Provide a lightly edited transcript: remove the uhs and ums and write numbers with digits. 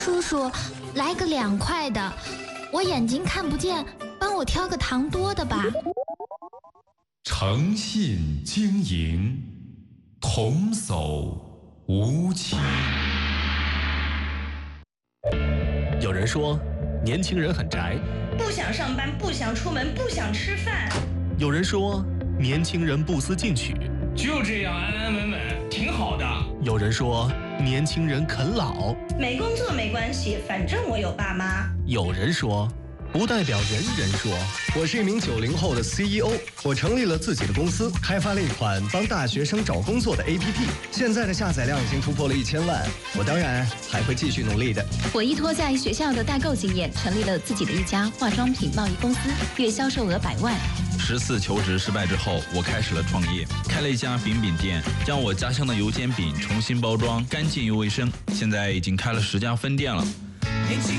叔叔，来个2块的，我眼睛看不见，帮我挑个糖多的吧。 诚信经营，童叟无欺。 有人说，年轻人很宅， 不想上班，不想出门，不想吃饭。 有人说，年轻人不思进取， 就这样安安稳稳，挺好的。 有人说，年轻人啃老， 没工作没关系，反正我有爸妈。 有人说，不代表人人说。 我是一名90后的 CEO， 我成立了自己的公司，开发了一款帮大学生找工作的 APP， 现在的下载量已经突破了1000万。我当然还会继续努力的。 我依托在学校的代购经验，成立了自己的一家化妆品贸易公司，月销售额100万。 14求职失败之后，我开始了创业，开了一家饼饼店，将我家乡的油煎饼重新包装，干净又卫生。现在已经开了10家分店了。